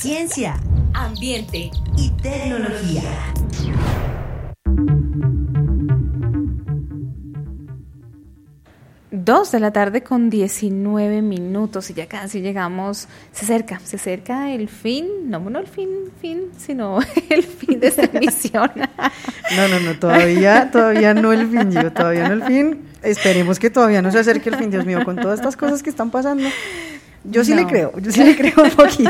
ciencia, ambiente y tecnología. Dos de la tarde con 19 minutos y ya casi llegamos, se acerca el fin, no el fin, sino el fin de esta emisión. No, todavía no el fin, Gio, todavía no el fin. Esperemos que todavía no se acerque el fin, Dios mío, con todas estas cosas que están pasando. Yo sí le creo un poquito.